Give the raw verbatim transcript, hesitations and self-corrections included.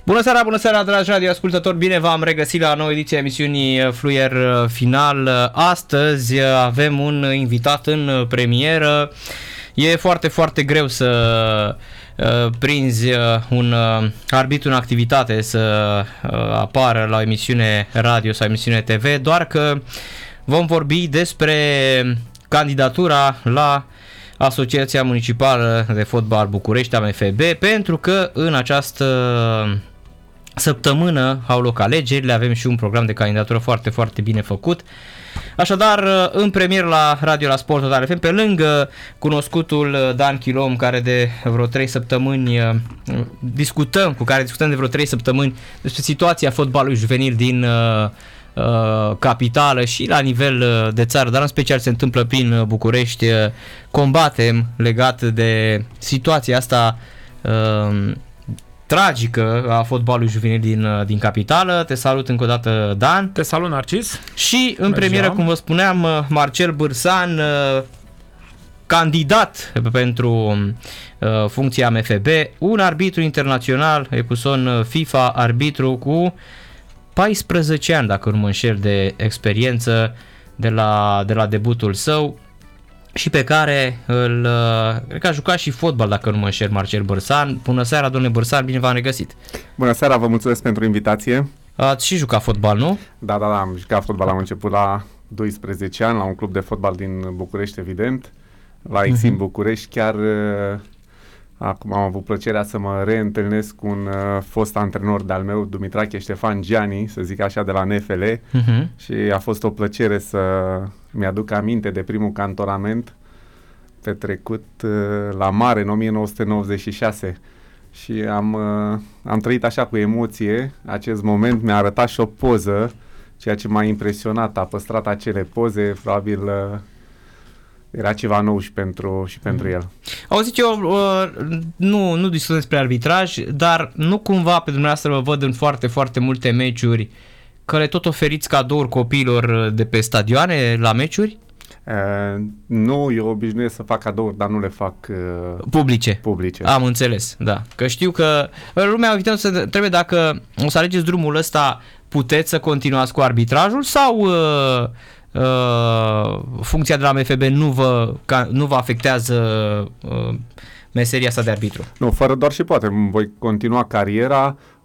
Bună seara, bună seara, dragi radioascultători, bine v-am regăsit la nouă ediție a emisiunii Fluier Final. Astăzi avem un invitat în premieră. E foarte, foarte greu să uh, prinzi un uh, arbitru în activitate să uh, apară la o emisiune radio sau emisiune T V, doar că vom vorbi despre candidatura la Asociația Municipală de Fotbal București, A M F B, pentru că în această săptămână au loc alegerile, avem și un program de candidatură foarte, foarte bine făcut. Așadar, în premier la Radio la Sport Total F M, pe lângă cunoscutul Dan Chilom, care de vreo trei săptămâni discutăm, cu care discutăm de vreo trei săptămâni despre situația fotbalului juvenil din uh, uh, capitală și la nivel de țară, dar în special se întâmplă prin București, combatem legat de situația asta uh, tragică a fotbalului juvenil din, din capitală. Te salut încă o dată, Dan. Te salut, Narcis. Și în premieră, cum vă spuneam, Marcel Bârsan, candidat pentru uh, funcția A M F B, un arbitru internațional, Epson FIFA, arbitru cu paisprezece ani, dacă nu mă înșel, de experiență de la, de la debutul său, și pe care îl, cred că a jucat și fotbal, dacă nu mă înșel, Marcel Bârsan. Bună seara, domnule Bârsan, bine v-am regăsit. Bună seara, vă mulțumesc pentru invitație. Ați și jucat fotbal, nu? Da, da, da, am jucat fotbal, am început la doisprezece ani, la un club de fotbal din București, evident, la Exim uh-huh. București. Chiar uh, acum am avut plăcerea să mă reîntâlnesc cu un uh, fost antrenor de-al meu, Dumitrache Ștefan Giani, să zic așa, de la N F L, uh-huh. și a fost o plăcere să mi-aduc aminte de primul cantonament petrecut uh, la mare în o mie nouă sute nouăzeci și șase și am, uh, am trăit așa cu emoție acest moment. Mi-a arătat și o poză, ceea ce m-a impresionat, a păstrat acele poze, probabil uh, era ceva nou și pentru, și pentru el. Auziți, eu uh, nu, nu discut despre arbitraj, dar nu cumva pe dumneavoastră vă văd în foarte, foarte multe meciuri că le tot oferiți cadouri copiilor de pe stadioane la meciuri? Uh, nu, eu obișnuiesc să fac cadouri, dar nu le fac uh, publice. publice. Am înțeles, da. Că știu că lumea evident să trebuie dacă o să alegeți drumul ăsta, puteți să continuați cu arbitrajul sau uh, uh, funcția de la M F B nu vă, ca, nu vă afectează uh, meseria asta de arbitru? Nu, fără doar și poate. Voi continua cariera.